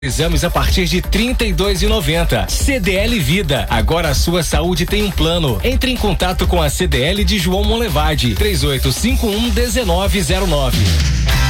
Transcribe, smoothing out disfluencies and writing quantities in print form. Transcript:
Exames a partir de R$ 32,90. CDL Vida. Agora a sua saúde tem um plano. Entre em contato com a CDL de João Monlevade. 3851-1909.